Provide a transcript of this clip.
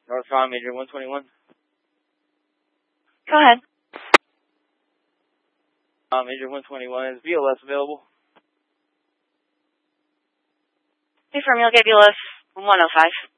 North Ron, Major 121. Go ahead. Major 121, is BLS available? Confirm you'll get BLS 105.